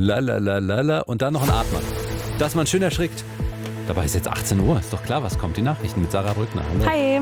la la la la la und dann noch ein Atmer, dass man schön erschrickt. Dabei ist jetzt 18 Uhr, ist doch klar, was kommt. Die Nachrichten mit Sarah Brückner. Hallo. Hi.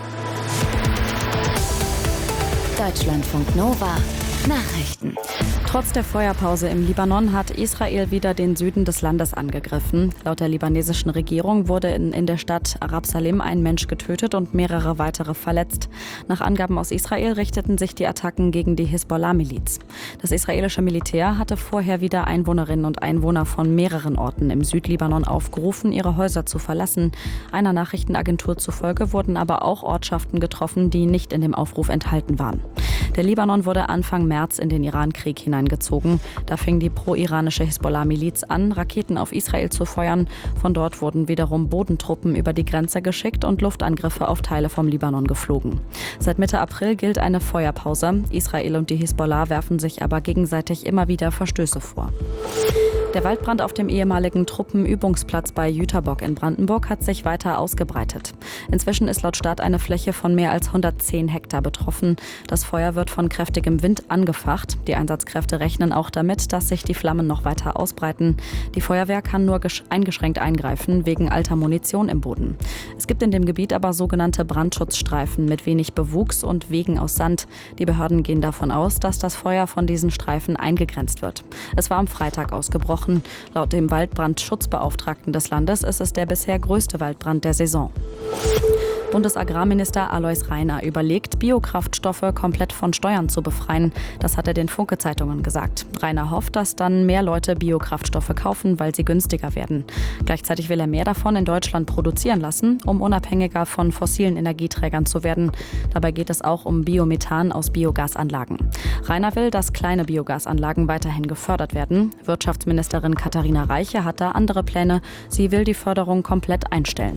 Deutschlandfunk Nova Nachrichten. Trotz der Feuerpause im Libanon hat Israel wieder den Süden des Landes angegriffen. Laut der libanesischen Regierung wurde in der Stadt Arab Salim ein Mensch getötet und mehrere weitere verletzt. Nach Angaben aus Israel richteten sich die Attacken gegen die Hisbollah-Miliz. Das israelische Militär hatte vorher wieder Einwohnerinnen und Einwohner von mehreren Orten im Südlibanon aufgerufen, ihre Häuser zu verlassen. Einer Nachrichtenagentur zufolge wurden aber auch Ortschaften getroffen, die nicht in dem Aufruf enthalten waren. Der Libanon wurde Anfang März in den Irankrieg hineingezogen. Da fing die pro-iranische Hisbollah-Miliz an, Raketen auf Israel zu feuern. Von dort wurden wiederum Bodentruppen über die Grenze geschickt und Luftangriffe auf Teile vom Libanon geflogen. Seit Mitte April gilt eine Feuerpause. Israel und die Hisbollah werfen sich aber gegenseitig immer wieder Verstöße vor. Der Waldbrand auf dem ehemaligen Truppenübungsplatz bei Jüterbock in Brandenburg hat sich weiter ausgebreitet. Inzwischen ist laut Stadt eine Fläche von mehr als 110 Hektar betroffen. Das Feuer wird von kräftigem Wind angefacht. Die Einsatzkräfte rechnen auch damit, dass sich die Flammen noch weiter ausbreiten. Die Feuerwehr kann nur eingeschränkt eingreifen, wegen alter Munition im Boden. Es gibt in dem Gebiet aber sogenannte Brandschutzstreifen mit wenig Bewuchs und Wegen aus Sand. Die Behörden gehen davon aus, dass das Feuer von diesen Streifen eingegrenzt wird. Es war am Freitag ausgebrochen. Laut dem Waldbrandschutzbeauftragten des Landes ist es der bisher größte Waldbrand der Saison. Bundesagrarminister Alois Rainer überlegt, Biokraftstoffe komplett von Steuern zu befreien. Das hat er den Funke-Zeitungen gesagt. Rainer hofft, dass dann mehr Leute Biokraftstoffe kaufen, weil sie günstiger werden. Gleichzeitig will er mehr davon in Deutschland produzieren lassen, um unabhängiger von fossilen Energieträgern zu werden. Dabei geht es auch um Biomethan aus Biogasanlagen. Rainer will, dass kleine Biogasanlagen weiterhin gefördert werden. Wirtschaftsministerin Katharina Reiche hat da andere Pläne. Sie will die Förderung komplett einstellen.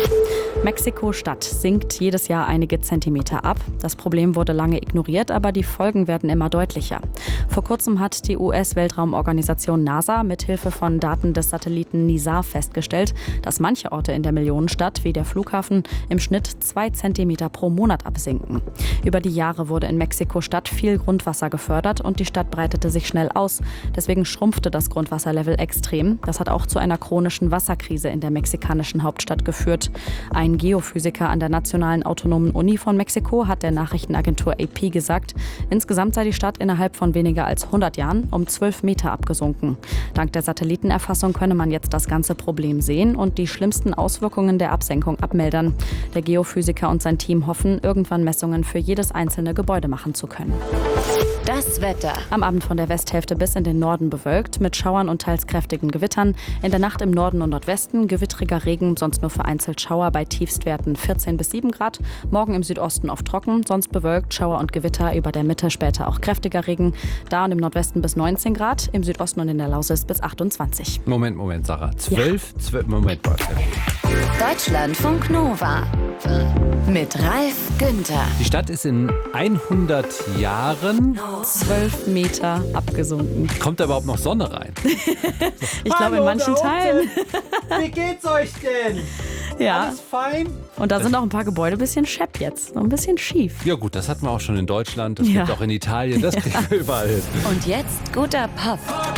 Mexiko-Stadt sinkt jedes Jahr einige Zentimeter ab. Das Problem wurde lange ignoriert, aber die Folgen werden immer deutlicher. Vor kurzem hat die US-Weltraumorganisation NASA mithilfe von Daten des Satelliten NISAR festgestellt, dass manche Orte in der Millionenstadt, wie der Flughafen, im Schnitt 2 Zentimeter pro Monat absinken. Über die Jahre wurde in Mexiko-Stadt viel Grundwasser gefördert und die Stadt breitete sich schnell aus. Deswegen schrumpfte das Grundwasserlevel extrem. Das hat auch zu einer chronischen Wasserkrise in der mexikanischen Hauptstadt geführt. Ein Geophysiker an der Nationalen Autonomen Uni von Mexiko hat der Nachrichtenagentur AP gesagt, insgesamt sei die Stadt innerhalb von weniger als 100 Jahren um 12 Meter abgesunken. Dank der Satellitenerfassung könne man jetzt das ganze Problem sehen und die schlimmsten Auswirkungen der Absenkung abmildern. Der Geophysiker und sein Team hoffen, irgendwann Messungen für jedes einzelne Gebäude machen zu können. Das Wetter. Am Abend von der Westhälfte bis in den Norden bewölkt, mit Schauern und teils kräftigen Gewittern. In der Nacht im Norden und Nordwesten gewittriger Regen, sonst nur vereinzelt Schauer bei Tiefstwerten 14 bis 7 Grad. Morgen im Südosten oft trocken, sonst bewölkt, Schauer und Gewitter, über der Mitte später auch kräftiger Regen. Da und im Nordwesten bis 19 Grad, im Südosten und in der Lausitz bis 28. Moment, Sarah. 12, Moment. Deutschlandfunk Nova mit Ralf Günther. Die Stadt ist in 100 Jahren 12 Meter abgesunken. Kommt da überhaupt noch Sonne rein? Ich glaube in manchen Teilen. Wie geht's euch denn? Ja. Alles fein? Und da sind auch ein paar Gebäude ein bisschen schepp jetzt. So ein bisschen schief. Ja gut, das hatten wir auch schon in Deutschland, das Ja. gibt auch in Italien, das kriegen wir überall hin. Und jetzt guter Pop.